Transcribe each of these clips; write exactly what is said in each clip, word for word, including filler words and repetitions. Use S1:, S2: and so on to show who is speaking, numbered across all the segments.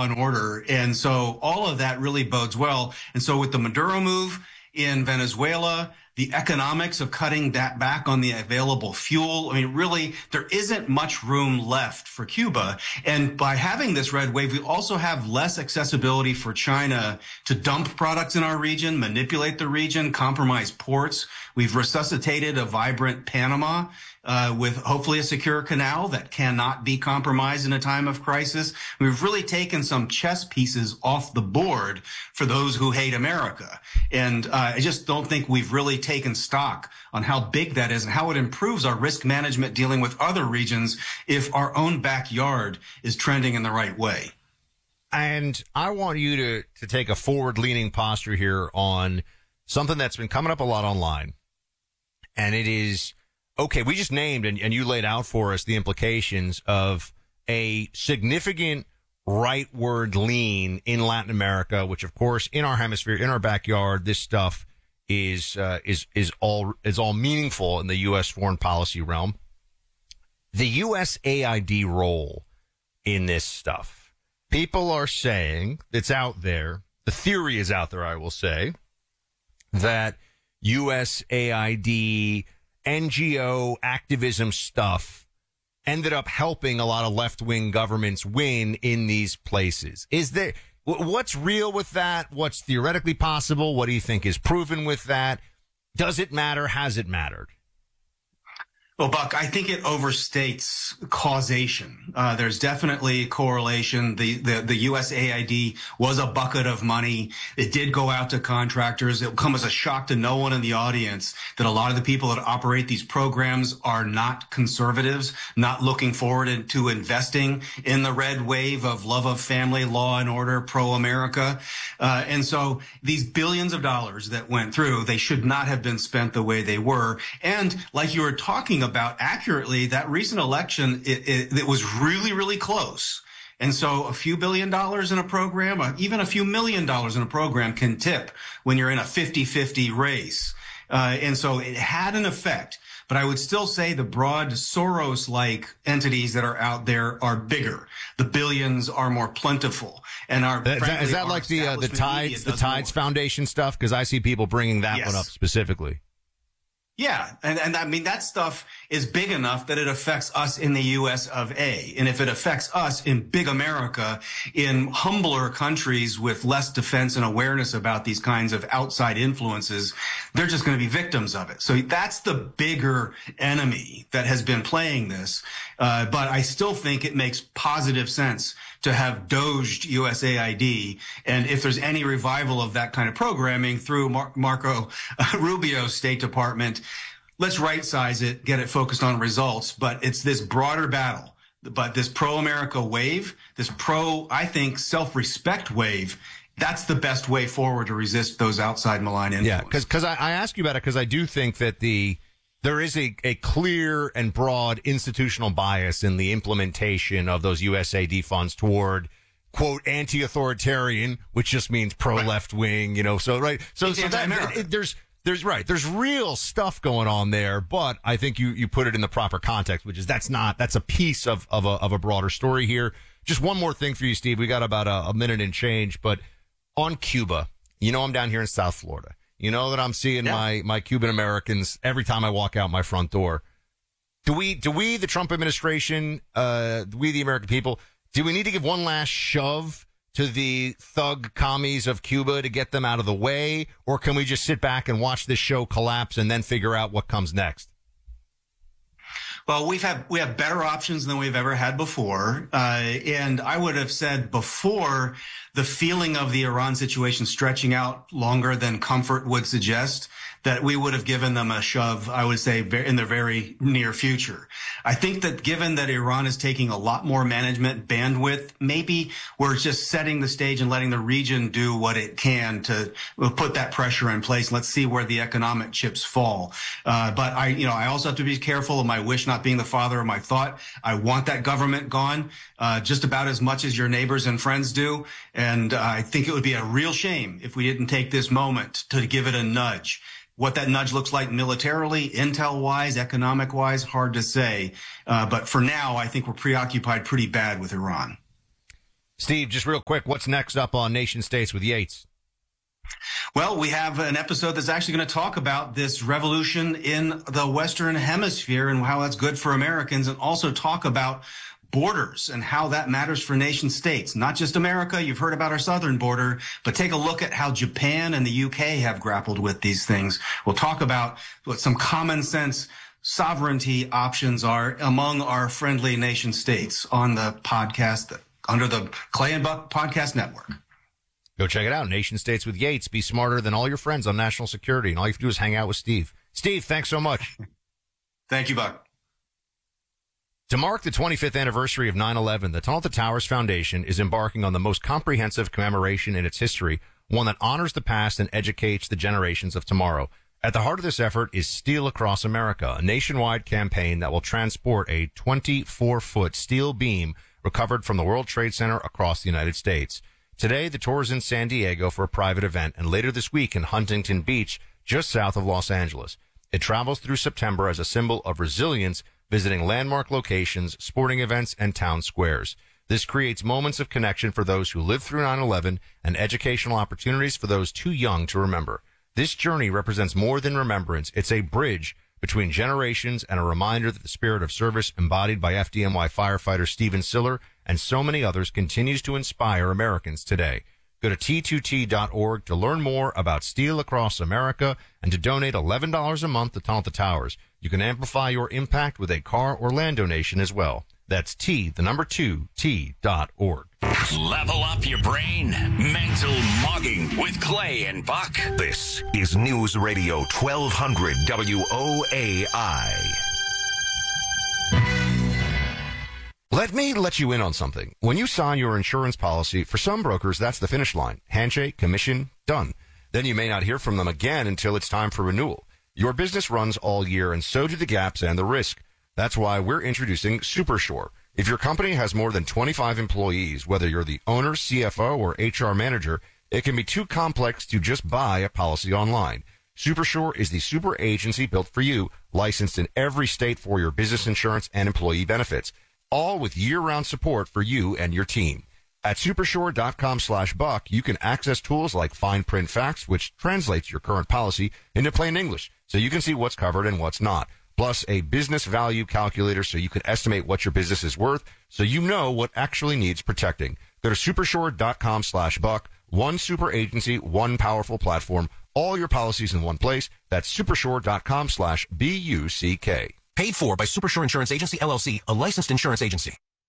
S1: and order. And so all of that really bodes well. And so with the Maduro move in Venezuela, the economics of cutting that back on the available fuel, I mean, really, there isn't much room left for Cuba. And by having this red wave, we also have less accessibility for China to dump products in our region, manipulate the region, compromise ports. We've resuscitated a vibrant Panama uh, with hopefully a secure canal that cannot be compromised in a time of crisis. We've really taken some chess pieces off the board for those who hate America. And uh, I just don't think we've really taken stock on how big that is and how it improves our risk management dealing with other regions if our own backyard is trending in the right way.
S2: And I want you to, to take a forward-leaning posture here on something that's been coming up a lot online. And it is, okay, we just named and, and you laid out for us the implications of a significant rightward lean in Latin America, which, of course, in our hemisphere, in our backyard, this stuff is uh, is is all is all meaningful in the U S foreign policy realm. The U S A I D role in this stuff. People are saying, it's out there, the theory is out there, I will say, that U S A I D N G O activism stuff ended up helping a lot of left-wing governments win in these places. Is there, what's real with that? What's theoretically possible? What do you think is proven with that? Does it matter? Has it mattered?
S1: Well, Buck, I think it overstates causation. Uh, there's definitely correlation. The, the, the U S A I D was a bucket of money. It did go out to contractors. It will come as a shock to no one in the audience that a lot of the people that operate these programs are not conservatives, not looking forward to investing in the red wave of love of family, law and order, pro-America. Uh, and so these billions of dollars that went through, they should not have been spent the way they were. And like you were talking about accurately, that recent election, it, it, it was really, really close. And so a few billion dollars in a program, uh, even a few million dollars in a program can tip when you're in a fifty-fifty race. Uh, and so it had an effect. But I would still say the broad Soros-like entities that are out there are bigger. The billions are more plentiful. And our,
S2: is,
S1: frankly,
S2: that, is that like the uh, the Tides the Tides more. Foundation stuff? Because I see people bringing that yes. one up specifically.
S1: Yeah. And, and I mean, that stuff is big enough that it affects us in the U S of A. And if it affects us in big America, in humbler countries with less defense and awareness about these kinds of outside influences, they're just going to be victims of it. So that's the bigger enemy that has been playing this. Uh, but I still think it makes positive sense to have doged U S A I D. And if there's any revival of that kind of programming through Mar- Marco uh, Rubio's State Department, let's right size it, get it focused on results. But it's this broader battle. But this pro-America wave, this pro, I think, self-respect wave, that's the best way forward to resist those outside malign influences.
S2: Yeah, because because I, I ask you about it because I do think that the there is a, a clear and broad institutional bias in the implementation of those U S A D funds toward, quote, anti-authoritarian, which just means pro-left wing, you know, so, right. So, so that, it, it, there's, there's, right, there's real stuff going on there, but I think you, you put it in the proper context, which is that's not, that's a piece of, of a, of a broader story here. Just one more thing for you, Steve. We got about a, a minute and change, but on Cuba, you know, I'm down here in South Florida. You know that I'm seeing yeah. my, my Cuban Americans every time I walk out my front door. Do we, do we, the Trump administration, uh, we, the American people, do we need to give one last shove to the thug commies of Cuba to get them out of the way? Or can we just sit back and watch this show collapse and then figure out what comes next?
S1: Well, we've had, we have better options than we've ever had before. Uh, and I would have said before the feeling of the Iran situation stretching out longer than comfort would suggest that we would have given them a shove, I would say, in the very near future. I think that given that Iran is taking a lot more management bandwidth, maybe we're just setting the stage and letting the region do what it can to put that pressure in place. Let's see where the economic chips fall. Uh, but I, you know, I also have to be careful of my wish not being the father of my thought. I want that government gone, uh, just about as much as your neighbors and friends do. And uh, I think it would be a real shame if we didn't take this moment to give it a nudge. What that nudge looks like militarily, intel-wise, economic-wise, hard to say. Uh, but for now, I think we're preoccupied pretty bad with Iran.
S2: Steve, just real quick, what's next up on Nation States with Yates?
S1: Well, we have an episode that's actually going to talk about this revolution in the Western Hemisphere and how that's good for Americans, and also talk about borders and how that matters for nation states. Not just America. You've heard about our southern border, but take a look at how Japan and the U K have grappled with these things. We'll talk about what some common sense sovereignty options are among our friendly nation states on the podcast under the Clay and Buck Podcast Network.
S2: Go check it out. Nation States with Yates. Be smarter than all your friends on national security. And all you have to do is hang out with Steve. Steve, thanks so much.
S1: Thank you, Buck.
S2: To mark the twenty-fifth anniversary of nine eleven, the Tunnel to Towers Foundation is embarking on the most comprehensive commemoration in its history, one that honors the past and educates the generations of tomorrow. At the heart of this effort is Steel Across America, a nationwide campaign that will transport a twenty-four foot steel beam recovered from the World Trade Center across the United States. Today, the tour is in San Diego for a private event, and later this week in Huntington Beach, just south of Los Angeles. It travels through September as a symbol of resilience, visiting landmark locations, sporting events, and town squares. This creates moments of connection for those who lived through nine eleven and educational opportunities for those too young to remember. This journey represents more than remembrance. It's a bridge between generations and a reminder that the spirit of service embodied by F D N Y firefighter Steven Siller and so many others continues to inspire Americans today. Go to T two T dot org to learn more about Steel Across America and to donate eleven dollars a month to Tunnel to Towers. You can amplify your impact with a car or land donation as well. That's T, the number two, T dot org.
S3: Level up your brain. Mental Mugging with Clay and Buck.
S4: This is News Radio twelve hundred W O A I.
S2: Let me let you in on something. When you sign your insurance policy, for some brokers, that's the finish line. Handshake, commission, done. Then you may not hear from them again until it's time for renewal. Your business runs all year, and so do the gaps and the risk. That's why we're introducing SuperSure. If your company has more than twenty-five employees, whether you're the owner, C F O, or H R manager, it can be too complex to just buy a policy online. SuperSure is the super agency built for you, licensed in every state for your business insurance and employee benefits, all with year-round support for you and your team. At supersure.com slash buck, you can access tools like fine print facts, which translates your current policy into plain English, so you can see what's covered and what's not. Plus a business value calculator so you can estimate what your business is worth, so you know what actually needs protecting. Go to supersure.com slash buck. One super agency, one powerful platform, all your policies in one place. That's supersure.com slash B U C K.
S5: Paid for by Supersure Insurance Agency, L L C, a licensed insurance agency.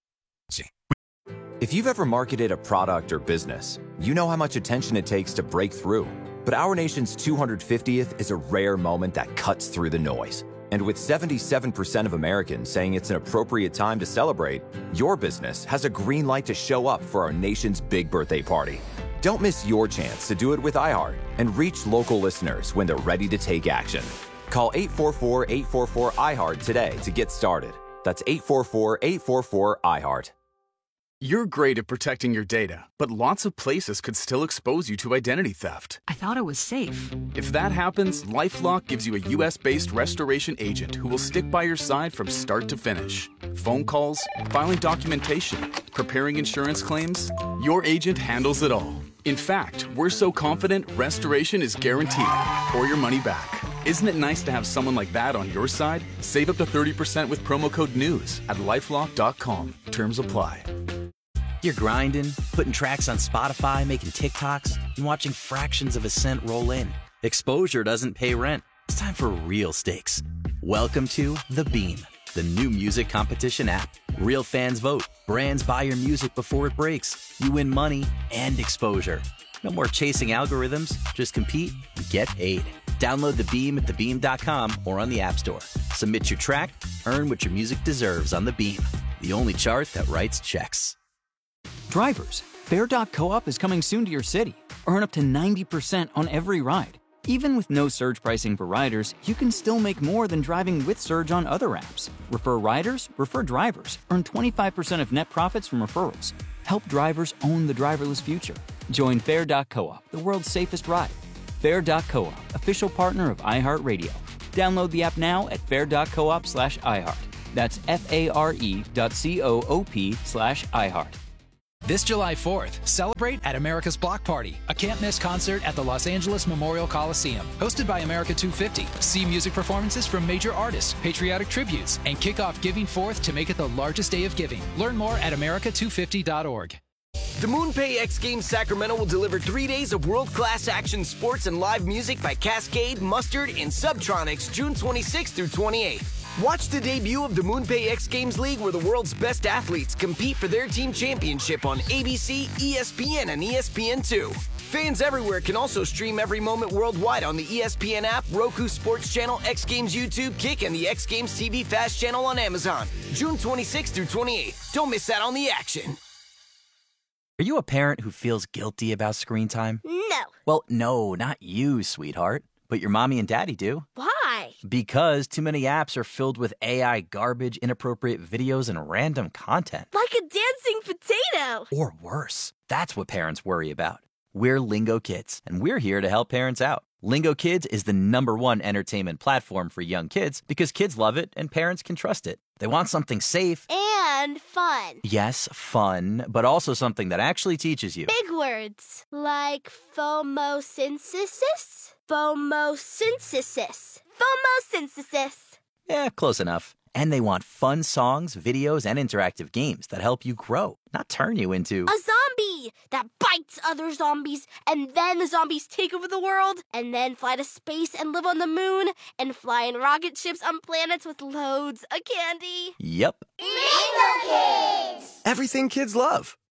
S6: If you've ever marketed a product or business, you know how much attention it takes to break through. But our nation's two hundred fiftieth is a rare moment that cuts through the noise. And with seventy-seven percent of Americans saying it's an appropriate time to celebrate, your business has a green light to show up for our nation's big birthday party. Don't miss your chance to do it with iHeart and reach local listeners when they're ready to take action. Call eight four four, eight four four, I HEART today to get started. That's eight four four, eight four four, I HEART.
S7: You're great at protecting your data, but lots of places could still expose you to identity theft.
S8: I thought it was safe.
S7: If that happens, LifeLock gives you a U S-based restoration agent who will stick by your side from start to finish. Phone calls, filing documentation, preparing insurance claims, your agent handles it all. In fact, we're so confident restoration is guaranteed or your money back. Isn't it nice to have someone like that on your side? Save up to thirty percent with promo code NEWS at lifelock dot com. Terms apply.
S9: You're grinding, putting tracks on Spotify, making TikToks, and watching fractions of a cent roll in. Exposure doesn't pay rent. It's time for real stakes. Welcome to The Beam, the new music competition app. Real fans vote. Brands buy your music before it breaks. You win money and exposure. No more chasing algorithms. Just compete and get paid. Download The Beam at the beam dot com or on the App Store. Submit your track, earn what your music deserves on The Beam, the only chart that writes checks.
S10: Drivers, Fare dot coop is coming soon to your city. Earn up to ninety percent on every ride. Even with no surge pricing for riders, you can still make more than driving with Surge on other apps. Refer riders, refer drivers. Earn twenty-five percent of net profits from referrals. Help drivers own the driverless future. Join Fare dot coop, the world's safest ride. Fare dot coop, official partner of iHeartRadio. Download the app now at fare dot coop slash iHeart. That's F A R E dot C O O P slash iHeart.
S8: This July fourth, celebrate at America's Block Party, a can't-miss concert at the Los Angeles Memorial Coliseum. Hosted by America two fifty, see music performances from major artists, patriotic tributes, and kick off Giving Fourth to make it the largest day of giving. Learn more at America two fifty dot org.
S11: The MoonPay X Games Sacramento will deliver three days of world-class action sports and live music by Cascade, Mustard, and Subtronics June twenty-sixth through twenty-eighth. Watch the debut of the MoonPay X Games League, where the world's best athletes compete for their team championship on A B C, E S P N, and E S P N two. Fans everywhere can also stream every moment worldwide on the E S P N app, Roku Sports Channel, X Games YouTube, Kick, and the X Games T V Fast Channel on Amazon. June twenty-sixth through twenty-eighth. Don't miss out on the action.
S9: Are you a parent who feels guilty about screen time?
S12: No.
S9: Well, no, not you, sweetheart. But your mommy and daddy do.
S12: Why?
S9: Because too many apps are filled with A I garbage, inappropriate videos, and random content.
S12: Like a dancing potato.
S9: Or worse. That's what parents worry about. We're Lingo Kids, and we're here to help parents out. Lingo Kids is the number one entertainment platform for young kids because kids love it and parents can trust it. They want something safe.
S12: And fun.
S9: Yes, fun, but also something that actually teaches you.
S12: Big words. Like phomosynthesis? Phomosynthesis. Phomosynthesis.
S9: Yeah, close enough. And they want fun songs, videos, and interactive games that help you grow, not turn you into
S12: a zombie that bites other zombies, and then the zombies take over the world, and then fly to space and live on the moon, and fly in rocket ships on planets with loads of candy.
S9: Yep.
S12: Lingo Kids!
S11: Everything kids love.